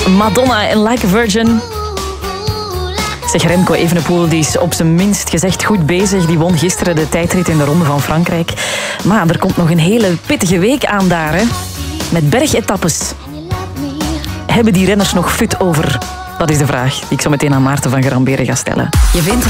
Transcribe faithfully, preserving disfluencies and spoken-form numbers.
Madonna en Like a Virgin. Zeg, Remco Evenepoel die is op zijn minst gezegd goed bezig. Die won gisteren de tijdrit in de Ronde van Frankrijk. Maar er komt nog een hele pittige week aan daar, hè? Met bergetappes. Hebben die renners nog fut over? Dat is de vraag die ik zo meteen aan Maarten van Garamberen ga stellen. Je vindt